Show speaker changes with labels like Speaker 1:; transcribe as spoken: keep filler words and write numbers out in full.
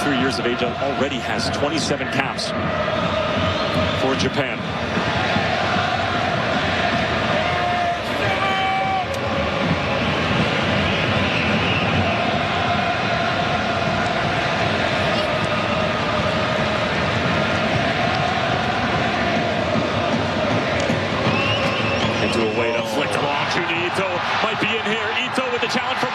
Speaker 1: twenty-three years of age, already has twenty-seven caps for Japan. Into a way to flick the ball. Junji Ito might be in here. Ito with the challenge for